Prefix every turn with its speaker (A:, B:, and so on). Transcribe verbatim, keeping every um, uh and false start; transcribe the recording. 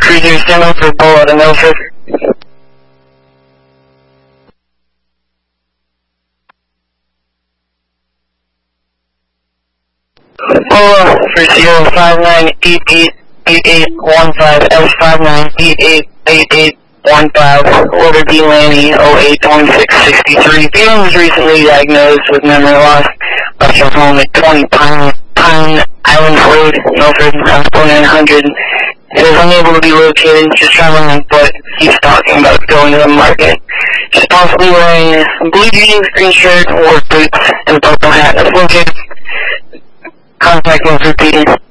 A: Cruiser, stand up for Bull out of Milford. Bull for Sierra five nine eight eight eight eight one five, S five nine eight eight eight eight one five, order D. Lanny oh eight twenty-six sixty-three. Peter was recently diagnosed with memory loss. Left his home at twenty Pine, Pine Island Road, Milford, four nine hundred. He was unable to be located, just traveling, but he's talking about going to the market. He's possibly wearing a blue jeans, green shirt, work boots, and a purple hat. That's located. Contact him for Peter.